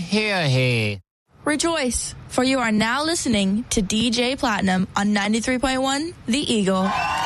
hear he. Rejoice, for you are now listening to DJ Platinum on 93.1 The Eagle.